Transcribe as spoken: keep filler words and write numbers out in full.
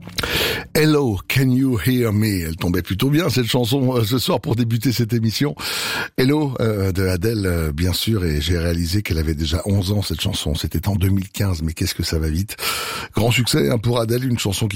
Hello, can you hear me? Elle tombait plutôt bien cette chanson euh, ce soir pour débuter cette émission. Hello euh, de Adèle, euh, bien sûr, et j'ai réalisé qu'elle avait déjà onze ans cette chanson. C'était en deux mille quinze, mais qu'est-ce que ça va vite. Grand succès hein, pour Adèle, une chanson qui